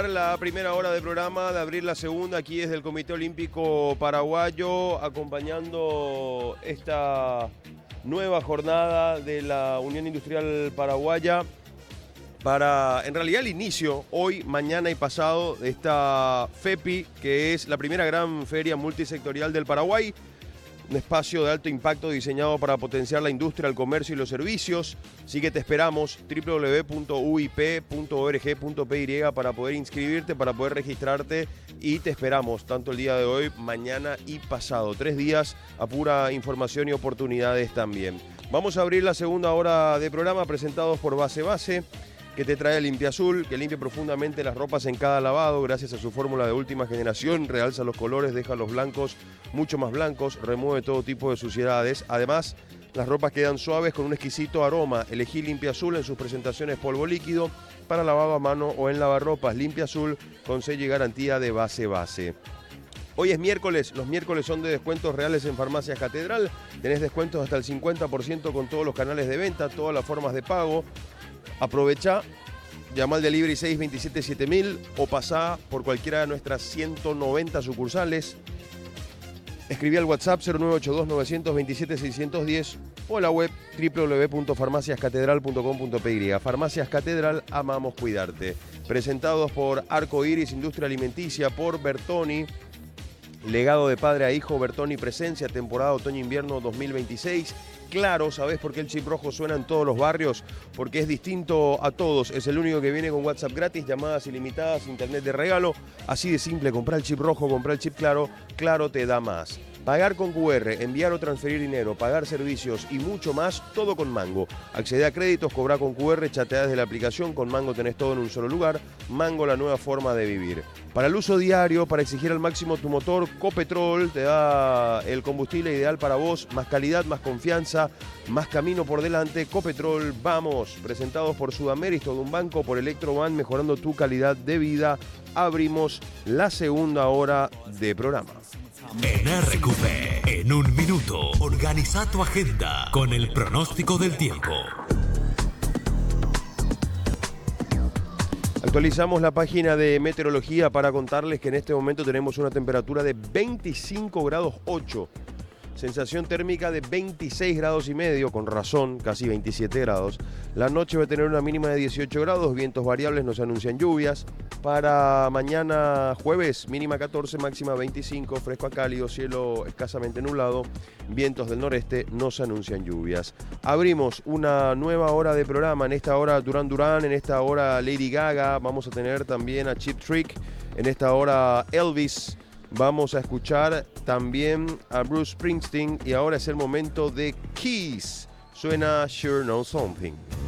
La primera hora de programa, de abrir la segunda aquí desde el Comité Olímpico Paraguayo, acompañando esta nueva jornada de la Unión Industrial Paraguaya para, en realidad, el inicio, hoy, mañana y pasado, de esta FEPI, que es la primera gran feria multisectorial del Paraguay. Un espacio de alto impacto diseñado para potenciar la industria, el comercio y los servicios. Así que te esperamos, www.uip.org.py para poder inscribirte, para poder registrarte, y te esperamos tanto el día de hoy, mañana y pasado. 3 días a pura información y oportunidades también. Vamos a abrir la segunda hora de programa presentados por Base Base, que te trae Limpia Azul, que limpia profundamente las ropas en cada lavado gracias a su fórmula de última generación, realza los colores, deja los blancos mucho más blancos, remueve todo tipo de suciedades. Además, las ropas quedan suaves con un exquisito aroma. Elegí Limpia Azul en sus presentaciones polvo líquido para lavado a mano o en lavarropas. Limpia Azul con sello y garantía de Base Base. Hoy es miércoles, los miércoles son de descuentos reales en Farmacias Catedral. Tenés descuentos hasta el 50% con todos los canales de venta, todas las formas de pago. Aprovecha, llama al delivery 627-7000 o pasá por cualquiera de nuestras 190 sucursales. Escribí al WhatsApp 0982-927-610 o a la web www.farmaciascatedral.com.py. Farmacias Catedral, amamos cuidarte. Presentados por Arco Iris, Industria Alimenticia, por Bertoni. Legado de padre a hijo, Bertoni Presencia, temporada otoño-invierno 2026. Claro, ¿sabés por qué el chip rojo suena en todos los barrios? Porque es distinto a todos. Es el único que viene con WhatsApp gratis, llamadas ilimitadas, internet de regalo. Así de simple, comprar el chip rojo, comprar el chip Claro. Claro te da más. Pagar con QR, enviar o transferir dinero, pagar servicios y mucho más, todo con Mango. Accede a créditos, cobra con QR, chatea desde la aplicación. Con Mango tenés todo en un solo lugar. Mango, la nueva forma de vivir. Para el uso diario, para exigir al máximo tu motor, Copetrol te da el combustible ideal para vos. Más calidad, más confianza, más camino por delante. Copetrol, vamos. Presentados por Sudamérica, de un banco, por Electroban, mejorando tu calidad de vida. Abrimos la segunda hora de programa. En RQP, en un minuto, organiza tu agenda con el pronóstico del tiempo. Actualizamos la página de meteorología para contarles que en este momento tenemos una temperatura de 25 grados 8. Sensación térmica de 26 grados y medio, con razón, casi 27 grados. La noche va a tener una mínima de 18 grados, vientos variables, nos anuncian lluvias. Para mañana jueves, mínima 14, máxima 25, fresco a cálido, cielo escasamente nublado, vientos del noreste, nos anuncian lluvias. Abrimos una nueva hora de programa, en esta hora Duran Duran, en esta hora Lady Gaga, vamos a tener también a Cheap Trick, en esta hora Elvis. Vamos a escuchar también a Bruce Springsteen y ahora es el momento de Kiss. Suena Sure Know Something.